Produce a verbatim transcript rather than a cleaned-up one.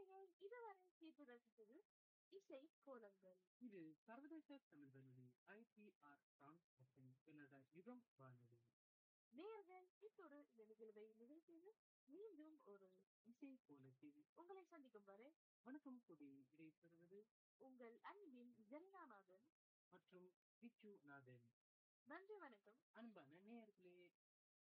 நீங்கள் இதுவரை கேட்டு ரசித்தது இசை கோலங்கள். இது சர்வதேச தமிழ் வானொலி ஐபிஆர் பிரான்ஸ் மற்றும் கனடா யுகம் வானொலி. நேயர்கள் இத்தோடு இந்த நிகழ்வை நிகழ்ச்சியில் மீண்டும் ஒரு இசை கோலத்தில் உங்களை சந்திக்கும் வரை வணக்கம் கூடி இடைபெறுவது உங்கள் அன்பின் ஜெரினாநாதன். மற்றும் விச்சு நாதன். நன்றி, வணக்கம். அன்பான நேயர்களே,